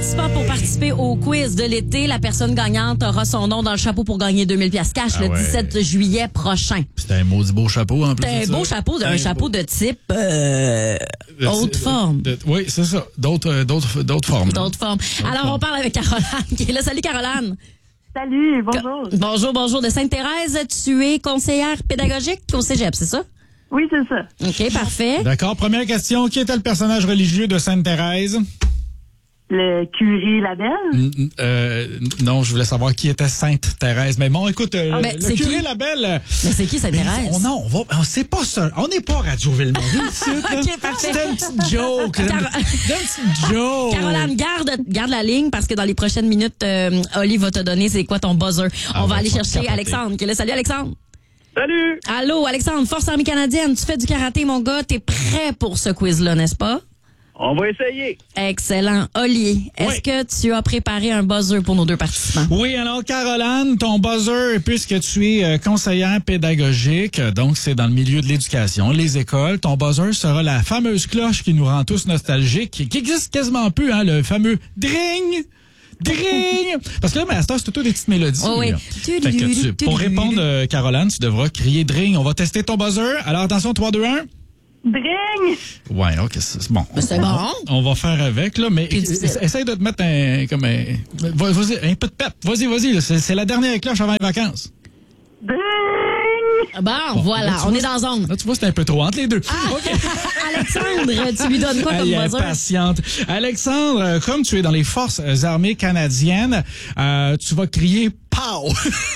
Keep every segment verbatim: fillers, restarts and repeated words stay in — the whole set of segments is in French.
participants pour participer au quiz de l'été. La personne gagnante aura son nom dans le chapeau pour gagner deux mille piastres cash ah le ouais. dix-sept juillet prochain. C'était un maudit beau chapeau en plus. C'est un beau chapeau, un chapeau de type euh, De- haute forme. de- oui, c'est ça. D'autres, euh, d'autres, d'autres formes. D'autres formes. Alors, formes. on parle avec Caroline qui est là. Salut, Caroline. Salut, bonjour. Bonjour, bonjour. De Sainte-Thérèse, tu es conseillère pédagogique au cégep, c'est ça? Oui, c'est ça. OK, parfait. D'accord. Première question. Qui était le personnage religieux de Sainte-Thérèse? Le curé Labelle. N- euh, non, je voulais savoir qui était Sainte-Thérèse. Mais bon, écoute, euh, mais le c'est curé qui? Labelle... euh, Mais c'est qui Sainte-Thérèse? Oh non, on va, on- c'est pas ça. On n'est pas Radio-Ville-Marie ici, là. OK, parfait. C'était une petite joke. là. Car- C'était une petite joke. Caroline, garde, garde la ligne parce que dans les prochaines minutes, euh, Oli va te donner c'est quoi ton buzzer. Ah, on va ouais, aller faut chercher capoter. Alexandre qui est là. Salut, Alexandre. Salut! Allô, Alexandre, Force Armée canadienne. Tu fais du karaté, mon gars. T'es prêt pour ce quiz-là, n'est-ce pas? On va essayer. Excellent. Oli, est-ce Oui. que tu as préparé un buzzer pour nos deux participants? Oui, alors Caroline, ton buzzer, puisque tu es euh, conseillère pédagogique, euh, donc c'est dans le milieu de l'éducation, les écoles, ton buzzer sera la fameuse cloche qui nous rend tous nostalgiques, qui qui existe quasiment plus, hein, le fameux dring. Dring! Parce que là, Master, c'est tout des petites mélodies. Oh oui. là. Fait que tu- pour répondre, euh, Caroline, tu devras crier dring. On va tester ton buzzer. Alors attention, trois, deux, un. Dring! Ouais, ok, c'est bon. C'est bon. On va faire avec, là, mais Puis tu essa- essaye de te mettre un, comme un, va- vas-y, un peu de pep. Vas-y, vas-y, là, c'est c'est la dernière cloche avant les vacances. Dring! Bon, voilà, là, tu on vois, est dans zone. Là, tu vois, c'est un peu trop entre les deux. Ah, OK. Alexandre, tu lui donnes quoi comme Elle est buzzer? impatiente. Alexandre, euh, comme tu es dans les forces armées canadiennes, euh, tu vas crier « Pow!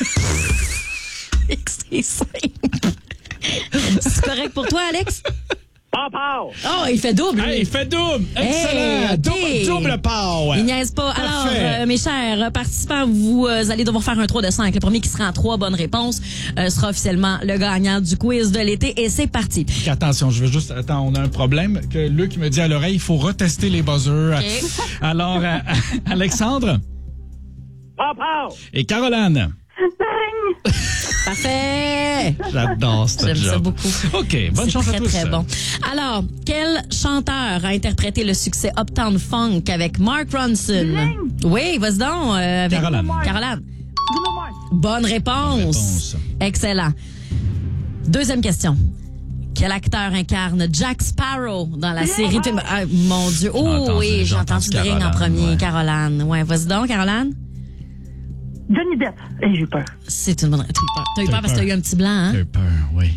C'est simple. C'est correct pour toi, Alex? Pow, pow! Oh, il fait double. » Hey, il fait double! Excellent! Hey, OK. double, double pow! Il niaise pas. Alors, Parfait. euh, mes chers participants, vous euh, allez devoir faire un trois de cinq. Le premier qui sera en trois bonnes réponses euh, sera officiellement le gagnant du quiz de l'été. Et c'est parti. Attention, je veux juste... Attends, on a un problème que Luc me dit à l'oreille, il faut retester les buzzers. OK. Alors, euh, Alexandre Pow, pow! et Caroline. Dring! Parfait. J'adore cette J'aime job. ça beaucoup. OK, bonne C'est chance très, à tous. très bon. Alors, quel chanteur a interprété le succès Uptown Funk avec Mark Ronson? Oui, vas-y donc. euh, avec Caroline. Caroline. Bruno Mars. Bonne réponse. Bonne réponse. Excellent. Deuxième question. Quel acteur incarne Jack Sparrow dans la série... Twin- Ah, mon Dieu. Oh entendu, oui, j'ai j'ai entendu entendu Dring en Caroline, premier. ouais. Caroline. Ouais, vas-y donc, Caroline. Johnny Depp. Et j'ai eu peur. C'est une bonne... T'as eu peur, T'as eu T'as peur eu parce que t'as peur. eu un petit blanc, hein? J'ai peur, oui.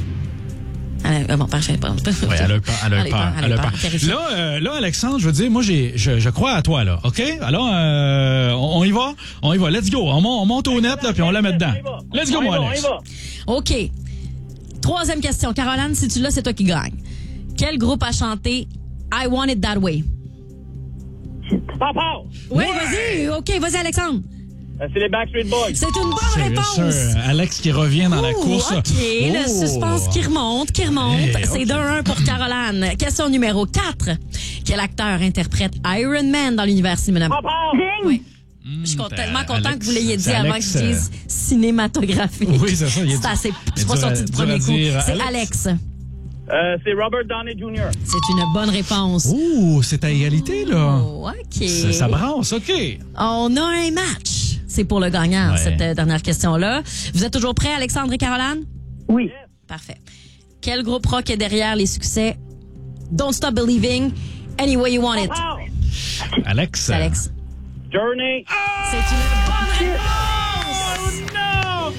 Ah, bon, parfait. Bon. Oui, elle a eu peur, elle a eu peur, elle a eu peur. Terrifiant. Là, euh, là, Alexandre, je veux dire, moi, j'ai, je, je crois à toi, là, OK? Alors, euh, on, on y va? On y va, let's go. On, mon- on monte au net, là, puis on la met dedans. On y va. Let's go, On y moi, va, Alex. on y va. OK. Troisième question. Caroline, si tu l'as, c'est toi qui gagne. Quel groupe a chanté I Want It That Way? Shit. Pow, pow! Oui, vas-y. OK, vas-y, Alexandre. Euh, C'est les Backstreet Boys. C'est une bonne C'est réponse. sûr, Alex qui revient dans la Ouh, course. OK, le Oh. suspense qui remonte, qui remonte. Hey, C'est OK. d'un un pour Caroline. Question numéro quatre. Quel acteur interprète Iron Man dans l'univers cinématographique? Pow, pow! Dring! Oui. Je suis Hmm, tellement t'as- contente Alex- que vous l'ayez dit c'est avant que Alex, je dise cinématographique. Oui, c'est ça, il est C'est dur- assez, il c'est est pas dur à- sorti du dur à premier coup. dire. C'est Alex? Alex. Euh, c'est Robert Downey junior C'est une bonne réponse. Ouh, c'est à égalité, là. Oh, OK. Ça, ça brasse, OK. On a un match. C'est pour le gagnant, Ouais. cette euh, dernière question-là. Vous êtes toujours prêts, Alexandre et Caroline? Oui. Parfait. Quel groupe rock est derrière les succès Don't Stop Believing, Any Way You Want It? Pow! Alex. C'est Alex. Journey. C'est une bonne réponse! Non!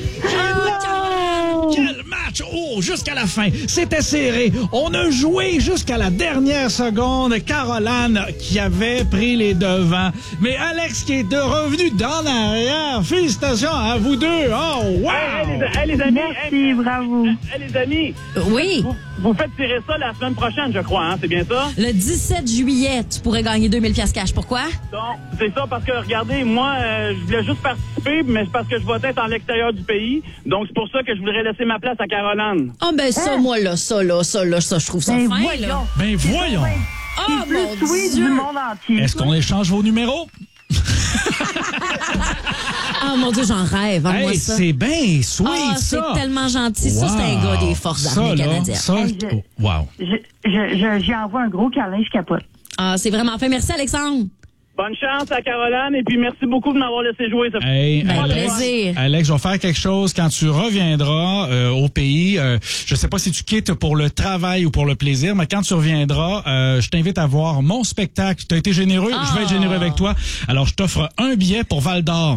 Quel match! Oh, jusqu'à la fin. C'était serré. On a joué jusqu'à la dernière seconde. Caroline qui avait pris les devants. Mais Alex qui est de revenu dans l'arrière. Félicitations à vous deux. Oh, wow! Hey, hey, les, hey, les amis. Merci, hey, bravo. hey, les amis. Oui. Vous, vous faites tirer ça la semaine prochaine, je crois, hein? C'est bien ça? Le dix-sept juillet, tu pourrais gagner deux mille piastres cash. Pourquoi? Donc, c'est ça parce que, regardez, moi, euh, je voulais juste participer, mais c'est parce que je vais être en l'extérieur du pays. Donc, c'est pour ça que je voudrais laisser ma place à Caroline. Ah, ben ça, moi, là, ça, là, ça, là, ça, je trouve ça Ben fin, là. voyons. Ben voyons. Oh, C'est le mon plus sweet Dieu! du monde entier. Est-ce qu'on échange vos numéros? Ah, mon Dieu, j'en rêve, hein, moi, Hey, ça. c'est bien sweet, Ah, ça. c'est tellement gentil. Ça, c'est un gars des forces Ça, armées là, canadiennes. Ça, Hey, je- oh, wow. Je, je, je, j'y envoie un gros câlin, je capote. Ah, c'est vraiment fait. Merci, Alexandre. Bonne chance à Caroline et puis merci beaucoup de m'avoir laissé jouer. Ça fait Hey, Ben, Alex, plaisir. Alex, je vais faire quelque chose quand tu reviendras euh, au pays. Euh, je sais pas si tu quittes pour le travail ou pour le plaisir, mais quand tu reviendras, euh, je t'invite à voir mon spectacle. Tu as été généreux, Ah. je vais être généreux avec toi. Alors, je t'offre un billet pour Val d'Or.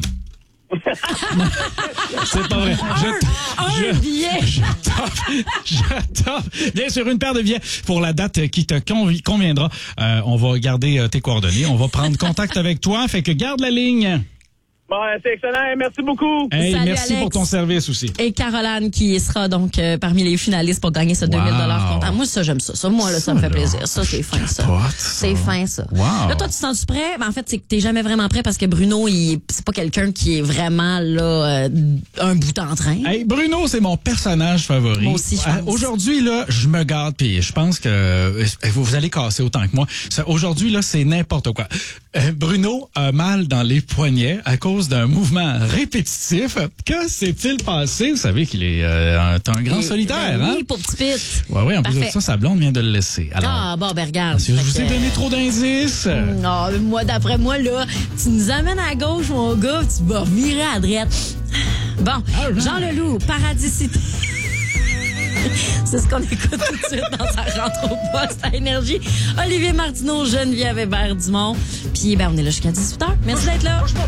C'est pas vrai. Je, Un je- billet. Je t'offre, je t'offre, bien sûr, une paire de billets pour la date qui te convi- conviendra. Euh, on va garder euh, tes coordonnées. On va prendre contact avec toi. Fait que garde la ligne. Bon, c'est excellent. Merci beaucoup. Hey, Salut, merci Alex. pour ton service aussi. Et Caroline qui sera donc euh, parmi les finalistes pour gagner ce deux mille dollars Wow. comptant. Moi, ça, j'aime ça. Ça, moi, là, ça, Ça, me fait là, plaisir. Ça, c'est fin, ça. capote, ça. C'est fin, ça. Wow. Là, toi, tu te sens-tu prêt? Ben, en fait, c'est que t'es jamais vraiment prêt parce que Bruno, il, c'est pas quelqu'un qui est vraiment, là, euh, un bout en train. Hey, Bruno, c'est mon personnage favori. Moi aussi, je pense. Euh, Aujourd'hui, là, je me garde, puis je pense que euh, vous, vous allez casser autant que moi. Ça, Aujourd'hui, là, c'est n'importe quoi. Euh, Bruno a mal dans les poignets à cause d'un mouvement répétitif. Que s'est-il passé? Vous savez qu'il est euh, un, un grand Et- solitaire, ben hein? Oui, pour petit pit. Ouais, ouais, en plus de Parfait. ça, sa blonde vient de le laisser. Alors, Ah, bon, ben, regarde. parce que je Fait vous ai que- donné trop d'indices. Non, mais moi, d'après moi, là, tu nous amènes à gauche, mon gars, tu vas virer à droite. Bon, All right. Jean Leloup, Paradisité. C'est ce qu'on écoute tout de suite dans sa rentre au poste à Énergie. Olivier Martineau, Geneviève Hébert-Dumont. Puis, ben, on est là jusqu'à dix-huit heures. Merci d'être là.